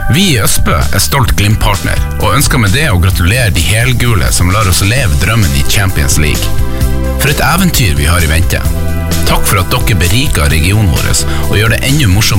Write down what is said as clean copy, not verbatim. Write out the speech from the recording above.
Vi i Østbø stolt Glimt-partner, og ønsker med det å gratulere de helgule som lar oss leve drømmen i Champions League. For et eventyr vi har i vente. Takk for at dere beriker regionen vår og gjør det enda morsommere